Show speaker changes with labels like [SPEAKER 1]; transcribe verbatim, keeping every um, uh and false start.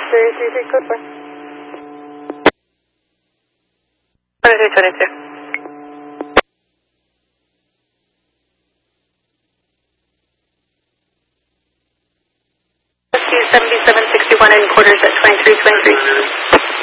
[SPEAKER 1] three three three, code four.
[SPEAKER 2] twenty-three twenty-two. seventy-seven sixty-one and quarters at twenty-three twenty-three.